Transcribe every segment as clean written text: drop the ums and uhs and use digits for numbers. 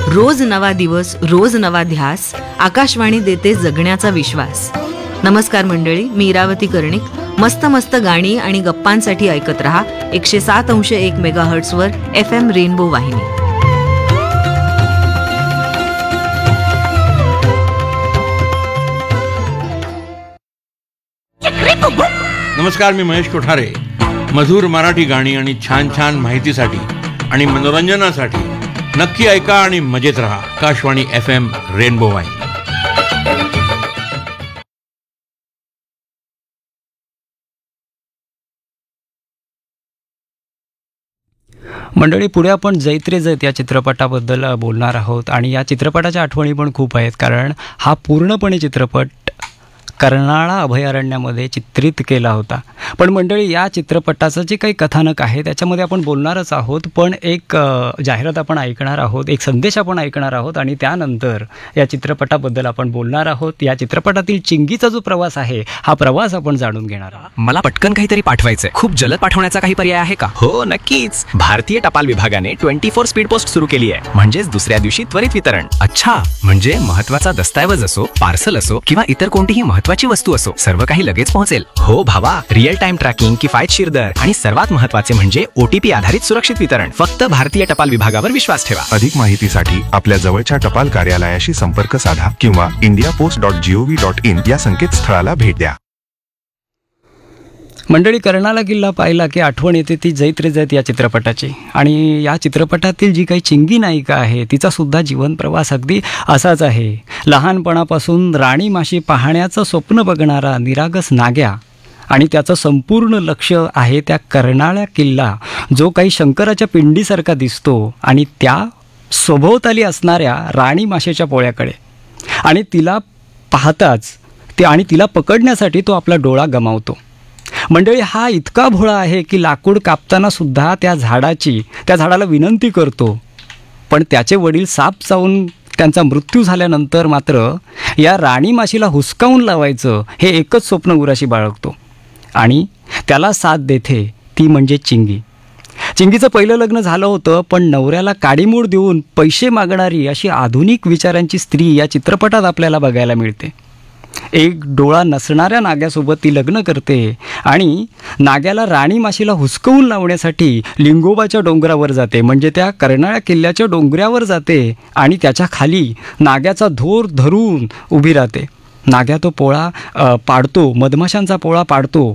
रोज नवा दिवस, रोज नवा ध्यास, आकाशवाणी देते जगण्याचा विश्वास. नमस्कार मंडळी, मी इरावती कर्णिक. मस्त मस्त गाणी आणि गप्पांसाठी ऐकत रहा 107.1 मेगाहर्ट्झवर FM रेनबो वाहिनी. नमस्कार, मी महेश कोठारे. मधुर मराठी गाणी आणि छान छान माहितीसाठी आणि मनोरंजनासाठी नक्की ऐका आणि मजेत रहा आकाशवाणी FM रेनबो वाहिनी. मंडळी, पुढे आपण जैत रे जैत या चित्रपटाबद्दल बोलणार आहोत आणि या चित्रपटाच्या आठवणी पण खूप आहेत, कारण हा पूर्णपणे चित्रपट कर्नाळा अभयारण्यामध्ये चित्रित केला होता. पण मंडळी, या चित्रपटाचं जे काही कथानक आहे त्याच्यामध्ये आपण बोलणारच आहोत, पण एक जाहिरात आपण ऐकणार आहोत, एक संदेश आपण ऐकणार आहोत आणि त्यानंतर या चित्रपटाबद्दल आपण बोलणार आहोत. या चित्रपटातील चिंगीचा जो प्रवास आहे, हा प्रवास आपण जाणून घेणार आहोत. मला पटकन काहीतरी पाठवायचंय. खूप जलद पाठवण्याचा काही पर्याय आहे का? हो, नक्कीच. भारतीय टपाल विभागाने 24 स्पीड पोस्ट सुरू केली आहे, म्हणजेच दुसऱ्या दिवशी त्वरित वितरण. अच्छा, म्हणजे महत्वाचा दस्तऐवज असो, पार्सल असो किंवा इतर कोणतीही महत्वाची वस्तू असो, सर्व काही लगेच पोहोचेल. हो भावा, रिअल टाइम ट्रॅकिंग, किफायतशीर दर आणि सर्वात महत्वाचे म्हणजे OTP आधारित सुरक्षित वितरण. फक्त भारतीय टपाल विभागावर विश्वास ठेवा. अधिक माहितीसाठी आपल्या जवळच्या टपाल कार्यालयाशी संपर्क साधा किंवा indiapost.gov.in या संकेतस्थळाला भेट द्या. मंडळी, कर्नाळा किल्ला पाहिला की आठवण येते ती जैत रे जैत या चित्रपटाची. आणि या चित्रपटातील जी काही चिंगी नायिका आहे तिचा सुद्धा जीवन प्रवास अगदी असाच आहे. लहानपणापासून राणी माशी पाहण्याचं स्वप्न बघणारा निरागस नाग्या आणि त्याचं संपूर्ण लक्ष आहे त्या कर्नाळा किल्ला, जो काही शंकराच्या पिंडीसारखा दिसतो, आणि त्या सभोवताली असणाऱ्या राणी माशेच्या पोळ्याकडे. आणि तिला पाहताच आणि तिला पकडण्यासाठी तो आपला डोळा गमावतो. मंडळी, हा इतका भोळा आहे की लाकूड कापताना सुद्धा त्या झाडाला विनंती करतो, पण त्याचे वडील साप चावून त्यांचा मृत्यू झाल्यानंतर मात्र या राणी माशीला हुसकावून लावायचं हे एकच स्वप्न उराशी बाळगतो. आणि त्याला साथ देते ती म्हणजे चिंगी. चिंगीचं पहिलं लग्न झालं होतं, पण नवऱ्याला काडीमोड देऊन पैसे मागणारी अशी आधुनिक विचारांची स्त्री या चित्रपटात आपल्याला बघायला मिळते. एक डोळा नसणाऱ्या नाग्यासोबत ती लग्न करते आणि नाग्याला राणी माशीला हुसकवून लावण्यासाठी लिंगोबाच्या डोंगरावर जाते, म्हणजे त्या कर्नाळा किल्ल्याच्या डोंगरावर जाते आणि त्याच्या खाली नाग्याचा धोर धरून उभी राहते. नाग्या तो पोळा पाडतो, मधमाशांचा पोळा पाडतो,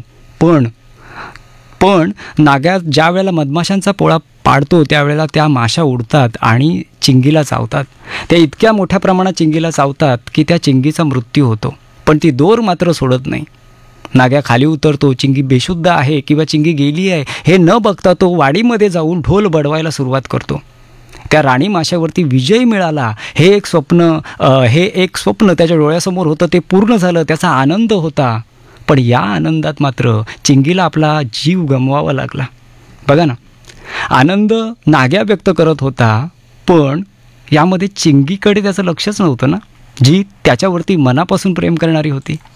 पण नाग्या ज्या वेळेला मधमाशांचा पोळा पाडतो त्यावेळेला त्या माशा उडतात आणि चिंगीला चावतात. त्या इतक्या मोठ्या प्रमाणात चिंगीला चावतात की त्या चिंगीचा मृत्यू होतो, पण ती दोर मात्र सोडत नाही. नाग्या खाली उतरतो, चिंगी बेशुद्ध आहे किंवा चिंगी गेली आहे हे न बघता तो वाडीमध्ये जाऊन ढोल बडवायला सुरुवात करतो. त्या राणी माशावरती विजय मिळाला हे एक स्वप्न त्याच्या डोळ्यासमोर होतं, ते पूर्ण झालं, त्याचा आनंद होता. पण या आनंदात मात्र चिंगीला आपला जीव गमवावा लागला. बघा ना, आनंद नाग्या व्यक्त करत होता, पण यामध्ये चिंगीकडे त्याचं लक्षच नव्हतं ना, जी त्याच्यावरती मनापासून प्रेम करणारी होती.